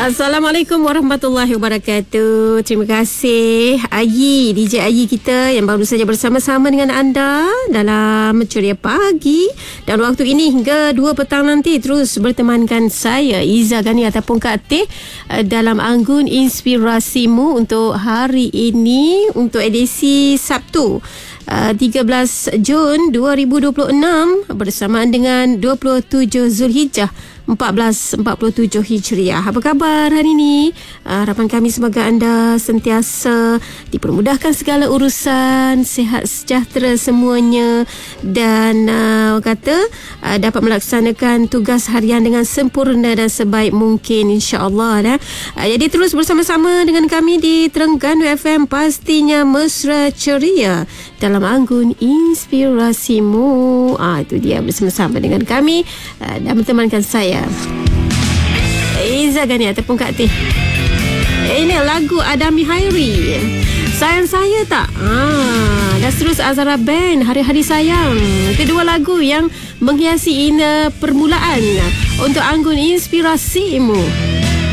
Assalamualaikum warahmatullahi wabarakatuh. Terima kasih Ayi, DJ Ayi kita yang baru saja bersama-sama dengan anda dalam Ceria Pagi. Dan waktu ini hingga 2 petang nanti terus bertemankan saya Iza Ghani ataupun Kak Teh dalam Anggun Inspirasimu untuk hari ini, untuk edisi Sabtu 13 Jun 2026 bersamaan dengan 27 Zulhijjah 1447 Hijriah. Apa khabar hari ini? Harapan kami semoga anda sentiasa dipermudahkan segala urusan, sihat sejahtera semuanya dan dapat melaksanakan tugas harian dengan sempurna dan sebaik mungkin, insya-Allah. Jadi terus bersama-sama dengan kami di Terengganu FM, pastinya mesra ceria dalam Anggun Inspirasimu. Itu dia, bersama-sama dengan kami dan bertemankan saya Iza Ghani ataupun Kak Teh. Ini lagu Adami Hairi, Sayang Saya Tak. Dan terus Azhara Band, Hari-Hari Sayang. Kedua lagu yang menghiasi permulaan untuk Anggun Inspirasimu.